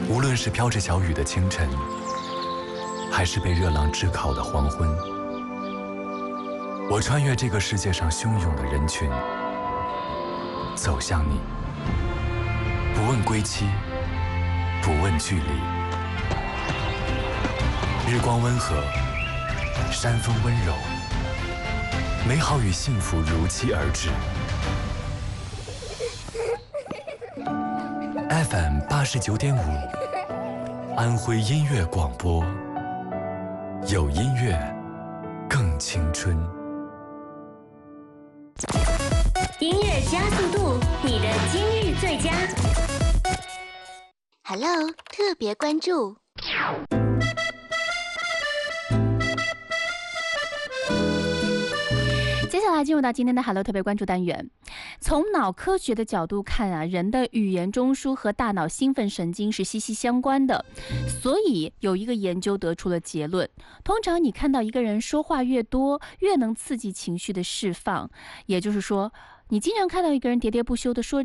无论是飘着小雨的清晨，还是被热浪炙烤的黄昏，我穿越这个世界上汹涌的人群，走向你，不问归期，不问距离。日光温和，山风温柔，美好与幸福如期而至。FM 89.5，安徽音乐广播，有音乐更青春。 音乐加速度，你的今日最佳。 Hello， 特别关注。 接下来进入到今天的 Hello 特别关注单元。从脑科学的角度看啊，人的语言中枢和大脑兴奋神经是息息相关的，所以有一个研究得出了结论：通常你看到一个人说话越多，越能刺激情绪的释放。也就是说，你经常看到一个人喋喋不休地说